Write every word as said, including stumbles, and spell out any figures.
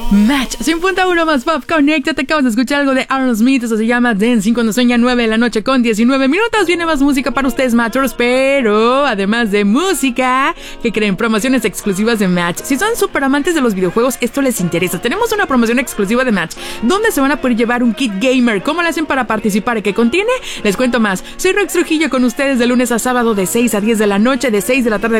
Match, cien punto uno más Pop Connect. Te acabas de escuchar algo de Aaron Smith. Eso se llama Dancing cuando sueña nueve de la noche con diecinueve minutos. Viene más música para ustedes, Matchers. Pero además de música, ¿qué creen? Promociones exclusivas de Match. Si son súper amantes de los videojuegos, esto les interesa. Tenemos una promoción exclusiva de Match donde se van a poder llevar un kit gamer. ¿Cómo lo hacen para participar? ¿Qué contiene? Les cuento más. Soy Rox Trujillo con ustedes de lunes a sábado de seis a diez de la noche, de seis de la tarde